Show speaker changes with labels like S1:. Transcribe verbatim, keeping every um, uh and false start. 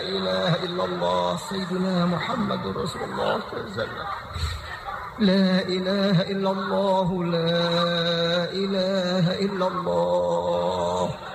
S1: إله إلا الله سيدنا محمد رسول الله صلى الله عليه وسلم. لا إله إلا الله لا إله إلا الله.